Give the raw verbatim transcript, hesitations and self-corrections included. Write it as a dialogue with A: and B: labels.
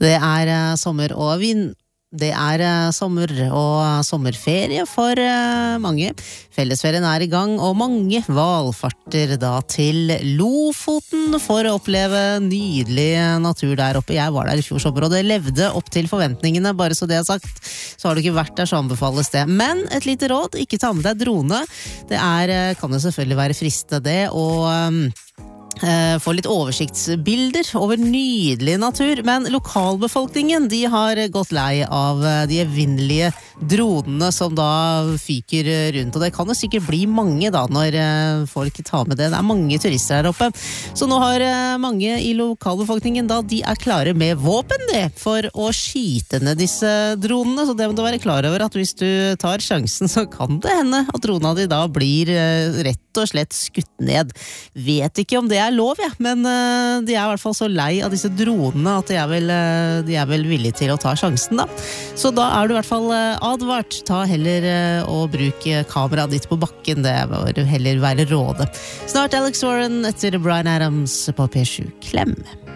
A: Det er uh, sommer og vin. Det er uh, sommer og sommerferie for uh, mange. Fellesferien er i gang, og mange valfarter da til Lofoten for å oppleve nydelig natur der oppe. Jeg var der i fjor sommer, og det levde opp til forventningene, bare så det er sagt. Så har du ikke vært der, så anbefales det. Men et lite råd, ikke ta med deg drone. Det er, uh, kan jo selvfølgelig være fristende det, og... Um, Uh, få litt oversiktsbilder over nydelig natur, men lokalbefolkningen de har gått lei av uh, de evinnelige dronene som da fyker rundt, og det kan jo sikkert bli mange da når uh, folk tar med det. Det er mange turister her oppe, så nå har uh, mange i lokalbefolkningen da, de er klare med våpen det, for å skyte ned disse dronene, så det må du være klar over at hvis du tar sjansen, så kan det hende at drona di da blir uh, rett og slett skutt ned. Vet ikke om det er lov, ja, men uh, de er i hvert fall så lei av disse dronene at de er vel, uh, de er vel villige til å ta sjansen da. Så da er du i hvert fall uh, advart. Ta heller uh, og bruk kameraet ditt på bakken, det bør heller være rådet. Snart Alex Warren etter Bryan Adams på P sju. Klem!